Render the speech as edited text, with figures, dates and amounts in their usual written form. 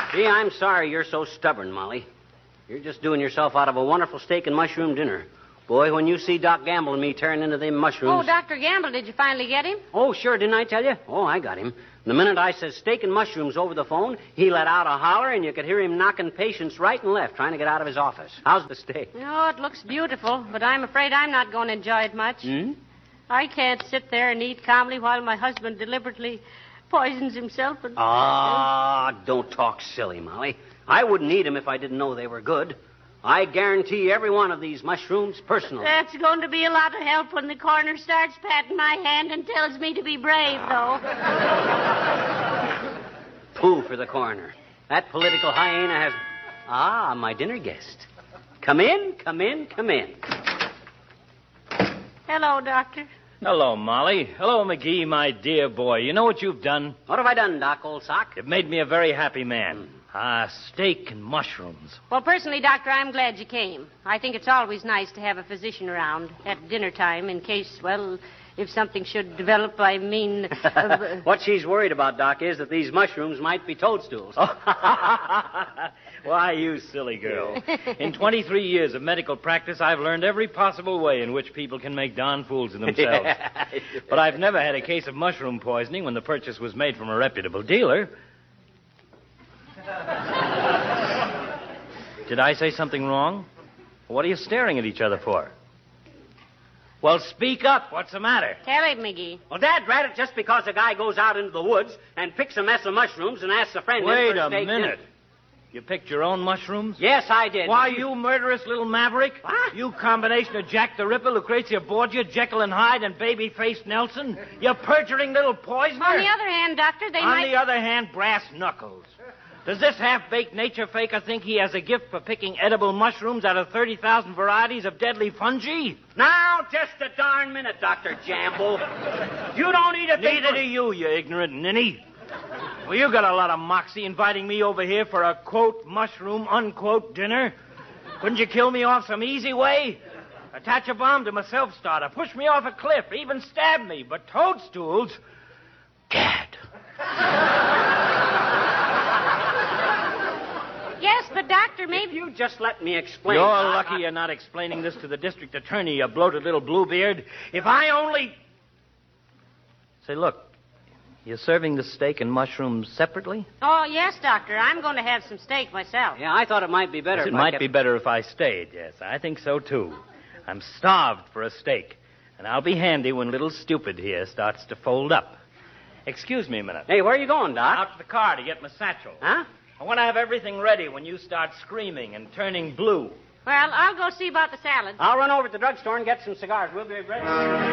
Gee, I'm sorry you're so stubborn, Molly. You're just doing yourself out of a wonderful steak and mushroom dinner. Boy, when you see Doc Gamble and me tearing into them mushrooms... Oh, Dr. Gamble, did you finally get him? Oh, sure, didn't I tell you? Oh, I got him. The minute I said steak and mushrooms over the phone, he let out a holler, and you could hear him knocking patients right and left, trying to get out of his office. How's the steak? Oh, it looks beautiful, but I'm afraid I'm not going to enjoy it much. I can't sit there and eat calmly while my husband deliberately poisons himself and... Don't talk silly, Molly. I wouldn't eat them if I didn't know they were good. I guarantee every one of these mushrooms personally. That's going to be a lot of help when the coroner starts patting my hand and tells me to be brave, though. Pooh for the coroner. That political hyena has... my dinner guest. Come in, come in, come in. Hello, Doctor. Hello, Molly. Hello, McGee, my dear boy. You know what you've done? What have I done, Doc, old sock? You've made me a very happy man. Steak and mushrooms. Well, personally, Doctor, I'm glad you came. I think it's always nice to have a physician around at dinner time in case, well, if something should develop, I mean... What she's worried about, Doc, is that these mushrooms might be toadstools. Why, you silly girl. In 23 years of medical practice, I've learned every possible way in which people can make darn fools of themselves. But I've never had a case of mushroom poisoning when the purchase was made from a reputable dealer. Did I say something wrong? What are you staring at each other for? Well, speak up. What's the matter? Tell it, McGee. Well, Dad, drat it, just because a guy goes out into the woods and picks a mess of mushrooms and asks a friend... Wait a minute. You picked your own mushrooms? Yes, I did. Why, you murderous little maverick? What? You combination of Jack the Ripper, Lucrezia Borgia, Jekyll and Hyde, and baby-faced Nelson? You perjuring little poisoner? On the other hand, Doctor, On the other hand, brass knuckles. Does this half-baked nature faker think he has a gift for picking edible mushrooms out of 30,000 varieties of deadly fungi? Now, just a darn minute, Dr. Jamble. You don't eat a thing... Neither do you, you ignorant ninny. Well, you got a lot of moxie inviting me over here for a, quote, mushroom, unquote, dinner. Couldn't you kill me off some easy way? Attach a bomb to my self-starter, push me off a cliff, even stab me. But toadstools? Gad. Yes, but Doctor, maybe... If you just let me explain... You're lucky you're not explaining this to the district attorney, you bloated little bluebeard. If I only... Say, look, you're serving the steak and mushrooms separately? Oh, yes, Doctor. I'm going to have some steak myself. Yeah, I thought it might be better Yes, if it I might kept... be better if I stayed, yes. I think so, too. I'm starved for a steak, and I'll be handy when little stupid here starts to fold up. Excuse me a minute. Hey, where are you going, Doc? Out to the car to get my satchel. Huh? I want to have everything ready when you start screaming and turning blue. Well, I'll go see about the salad. I'll run over to the drugstore and get some cigars. We'll be ready.